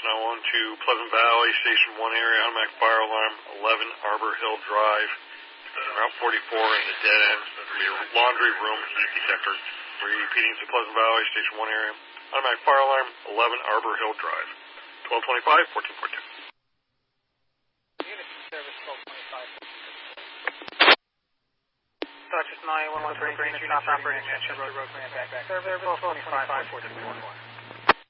now on to Pleasant Valley, Station 1 area, automatic fire alarm, 11 Arbor Hill Drive. Route 44 in the dead end. There's going to be a laundry room heat detector. Repeating to Pleasant Valley, Station 1 area, automatic fire alarm, 11 Arbor Hill Drive. 1225, 1442. Unit service 1225. Dodgers 911 Unit stop operating at Road Command back. Service 1225, 1441.